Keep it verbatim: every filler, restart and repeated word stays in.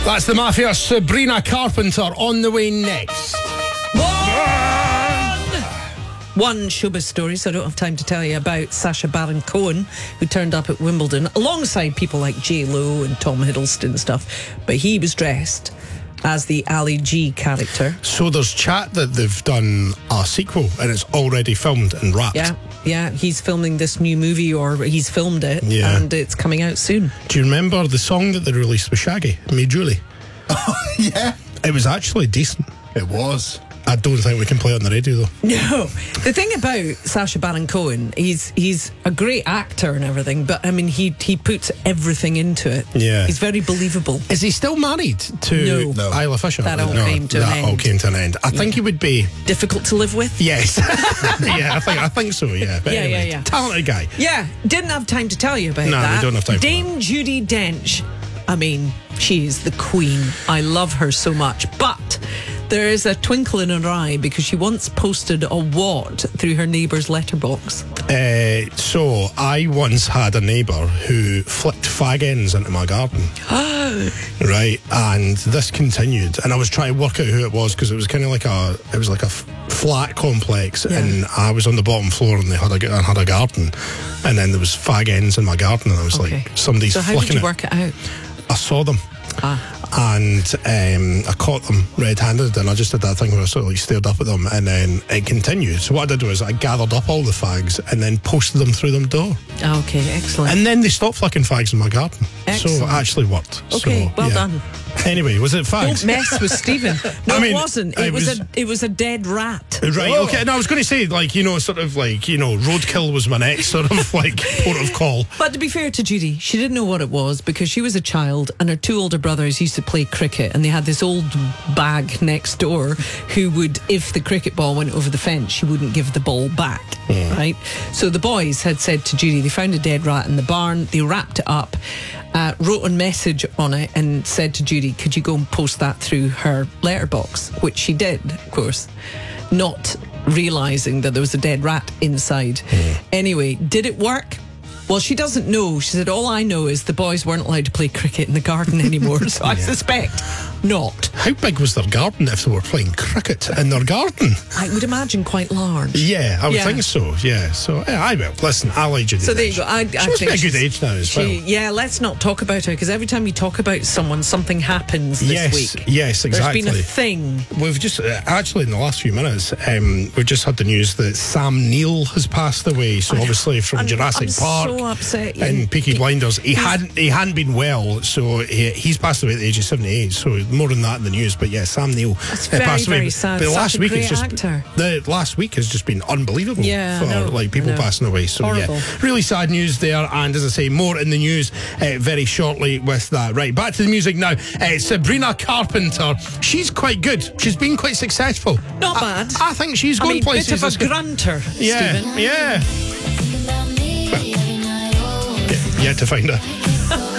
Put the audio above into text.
That's the Mafia. Sabrina Carpenter on the way next. One showbiz story, so I don't have time to tell you about Sacha Baron Cohen, who turned up at Wimbledon alongside people like J Lo and Tom Hiddleston and stuff. But he was dressed as the Ali G character. So there's chat that they've done a sequel and it's already filmed and wrapped. Yeah, yeah. He's filming this new movie, or he's filmed it, yeah. and it's coming out soon. Do you remember the song that they released with Shaggy, Me Julie? Oh, yeah. It was actually decent. It was. I don't think we can play it on the radio, though. No. The thing about Sacha Baron Cohen, he's he's a great actor and everything, but I mean, he he puts everything into it. Yeah. He's very believable. Is he still married to No. No. Isla Fisher? That all no, came to an that end. all came to an end. I think he would be. Difficult to live with? Yes. yeah, I think I think so. Yeah. But Yeah, anyway, yeah, yeah. Talented guy. Yeah, didn't have time to tell you about No, we that. don't have time for Dame Judi Dench, I mean, she is the queen. I love her so much. But there is a twinkle in her eye because she once posted a what through her neighbour's letterbox. Uh, so I once had a neighbour who flicked fag ends into my garden. Right, and this continued, and I was trying to work out who it was because it was kind of like a, it was like a f- flat complex, Yeah. and I was on the bottom floor, and they had a, had a garden, and then there was fag ends in my garden, and I was Okay. like, somebody's So how flicking did you it. work it out? I saw them. Ah. And um, I caught them red-handed, and I just did that thing where I sort of like stared up at them, and then it continued. So what I did was I gathered up all the fags and then posted them through the door, Okay, excellent. and then they stopped flicking fags in my garden. So Excellent. it actually worked. Okay, So, well yeah. done. Anyway, was it fags? Don't mess with Stephen. No, I mean, it wasn't. It, it was, was- a it was a dead rat. Right, Oh. okay. No, I was going to say, like, you know, sort of like, you know, roadkill was my next sort of like port of call. But to be fair to Judy, she didn't know what it was because she was a child and her two older brothers used to play cricket, and they had this old bag next door who would, if the cricket ball went over the fence, she wouldn't give the ball back, right? So the boys had said to Judy, they found a dead rat in the barn, they wrapped it up, uh, wrote a message on it and said to Judy, could you go and post that through her letterbox, which she did, of course, not realising that there was a dead rat inside. Anyway, did it work? Well, she doesn't know. She said, all I know is the boys weren't allowed to play cricket in the garden anymore, so I suspect not. How big was their garden if they were playing cricket in their garden? I would imagine quite large. Yeah, I would Yeah. think so. Yeah, so yeah, I will. Listen, I like Judy. So there you Dench. go. I, I She must think be a good she's- age now as she, well. Yeah, let's not talk about her because every time you talk about someone, something happens this Yes, week. yes, exactly. There's been a thing. We've just, uh, actually in the last few minutes, um, we've just had the news that Sam Neill has passed away. So obviously from I'm- Jurassic I'm Park so upset. and Peaky He- Blinders, he he's- hadn't he hadn't been well, so he, he's passed away at the age of seventy-eight. So more than that in the news, but yeah, Sam Neill That's uh, very, passed away. very sad. But Such last a week great it's just actor. the last week has just been unbelievable Yeah, for I know, like people I know. passing away. So Horrible. yeah, really sad news there. And as I say, more in the news uh, very shortly with that. Right, back to the music now. Uh, Sabrina Carpenter, she's quite good. She's been quite successful. Not I, bad. I think she's I going mean, places. bit of a that's good. grunter, Yeah, Stephen. yeah. Well, yeah, yet to find her.